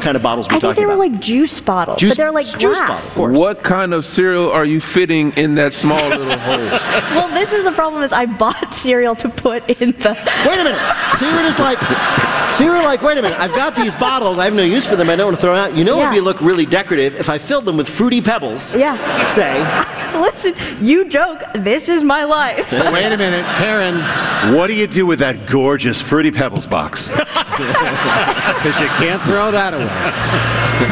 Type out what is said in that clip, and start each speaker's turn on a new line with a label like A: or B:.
A: kind of bottles were
B: I
A: we
B: think
A: talking
B: they were
A: about?
B: like juice bottles, but they're like
A: juice
B: glass.
A: bottles, of course.
C: What kind of cereal are you fitting in that small little hole?
B: Well, this is the problem: is I bought cereal to put in the.
A: Wait a minute. So you were just like, wait a minute. I've got these bottles. I have no use for them. I don't want to throw them out. You know, it would be look really decorative if I filled them with Fruity Pebbles.
B: Yeah.
A: Say.
B: Listen, you joke. This is my life.
D: Wait a minute, Karen.
E: What do you do with that gorgeous Fruity Pebbles box?
D: Because you can't throw that away.